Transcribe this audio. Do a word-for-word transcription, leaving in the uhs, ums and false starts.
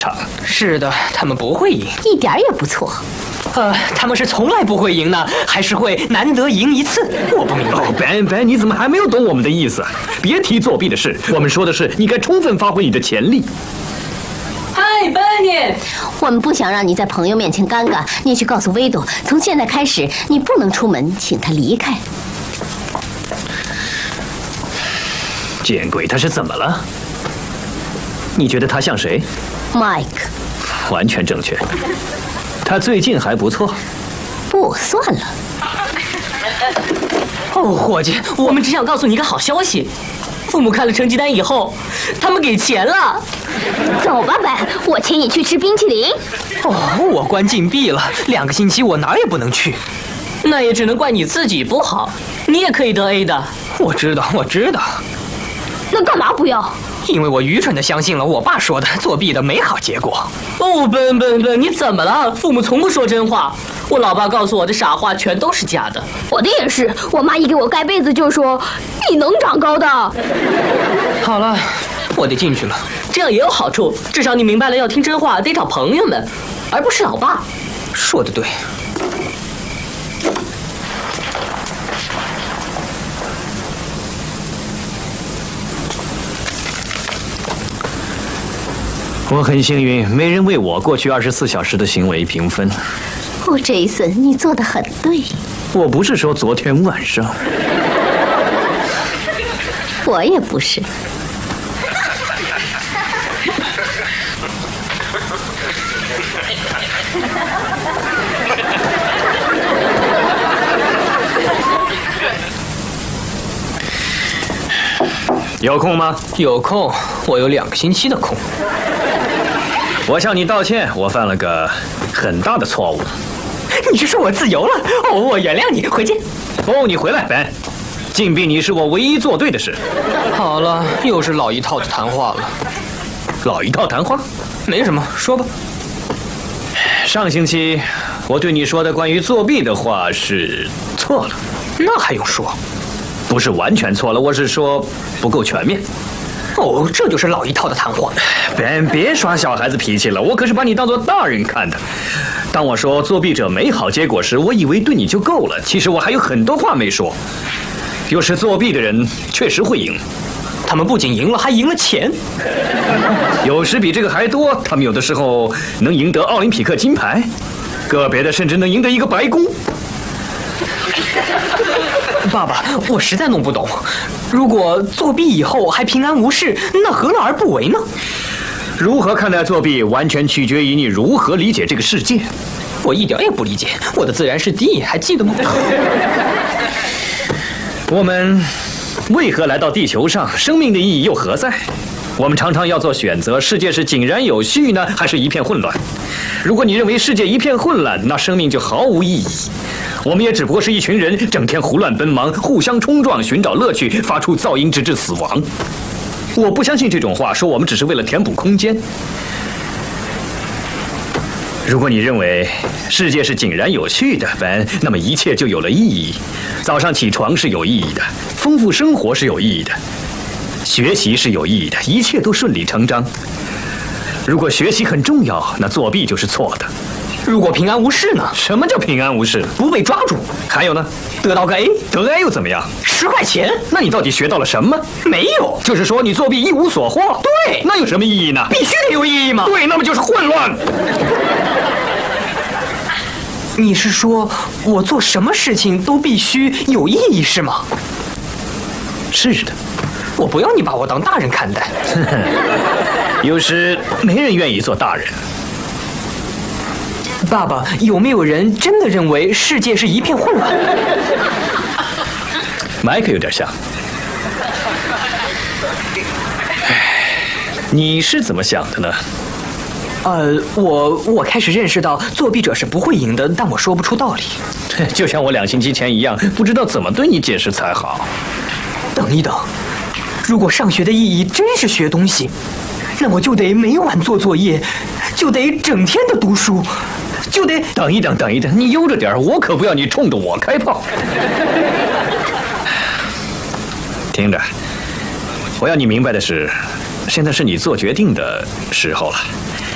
场。 是的，他们不会赢， 一点也不错。 呃，他们是从来不会赢呢，还是会难得赢一次？我不明白。 哦 ，Ben Ben， 你怎么还没有懂我们的意思？别提作弊的事，我们说的是你该充分发挥你的潜力。 嗨 ，Benny， 我们不想让你在朋友面前尴尬，你去告诉维多，从现在开始你不能出门，请他离开。 见鬼，他是怎么了？你觉得他像谁 ？Mike， 完全正确。他最近还不错。 不，算了。 哦，伙计，我们只想告诉你一个好消息，父母看了成绩单以后，他们给钱了。 走吧，班，我请你去吃冰淇淋。 哦，我关禁闭了，两个星期我哪儿也不能去。 那也只能怪你自己不好，你也可以得 A 的。 我知道，我知道。 那干嘛不要？ 因为我愚蠢地相信了我爸说的作弊的美好结果。 哦，笨笨笨，你怎么了？父母从不说真话。我老爸告诉我的傻话全都是假的。 我的也是，我妈一给我盖被子就说：“你能长高的。” 好了，我得进去了。 这样也有好处，至少你明白了要听真话得找朋友们，而不是老爸。 说得对。 我很幸运，没人为我过去二十四小时的行为评分。 哦，杰森，你做得很对。 我不是说昨天晚上。 我也不是。 有空吗？ 有空，我有两个星期的空。 我向你道歉，我犯了个很大的错误。 你是说我自由了？哦，我原谅你，回见。 哦，你回来 ，Ben。禁闭你是我唯一做对的事。 好了，又是老一套的谈话了。 老一套谈话？ 没什么，说吧。 上星期我对你说的关于作弊的话是错了。 那还用说？ 不是完全错了，我是说不够全面。 哦，这就是老一套的谈话。 Ben， 别耍小孩子脾气了，我可是把你当作大人看的。当我说作弊者美好结果时，我以为对你就够了，其实我还有很多话没说。有时作弊的人确实会赢， 他们不仅赢了，还赢了钱。 有时比这个还多，他们有的时候能赢得奥林匹克金牌，个别的甚至能赢得一个白宫。 爸爸，我实在弄不懂，如果作弊以后还平安无事，那何乐而不为呢？ 如何看待作弊，完全取决于你如何理解这个世界。 我一点也不理解，我的自然是 D， 还记得吗？ 我们为何来到地球上？生命的意义又何在？我们常常要做选择：世界是井然有序呢，还是一片混乱？如果你认为世界一片混乱，那生命就毫无意义。我们也只不过是一群人，整天胡乱奔忙，互相冲撞，寻找乐趣，发出噪音直至死亡。我不相信这种话，说我们只是为了填补空间。如果你认为世界是井然有序的 ，Ben， 那么一切就有了意义。早上起床是有意义的，丰富生活是有意义的，学习是有意义的，一切都顺理成章。如果学习很重要，那作弊就是错的。 如果平安无事呢？ 什么叫平安无事？ 不被抓住。 还有呢？ 得到个 A， 得 A 又怎么样？ 十块钱。 那你到底学到了什么？ 没有。 就是说你作弊一无所获。 对。 那有什么意义呢？ 必须得有意义吗？ 对，那么就是混乱。 你是说我做什么事情都必须有意义是吗？ 是的。 我不要你把我当大人看待。 有时没人愿意做大人。 爸爸，有没有人真的认为世界是一片混乱？ 麦克有点像。你是怎么想的呢？ 呃，我我开始认识到作弊者是不会赢的，但我说不出道理。 就像我两星期前一样，不知道怎么对你解释才好。 等一等，如果上学的意义真是学东西，那我就得每晚做作业，就得整天的读书，就得…… 等一等，等一等，你悠着点，我可不要你冲着我开炮。听着，我要你明白的是，现在是你做决定的时候了。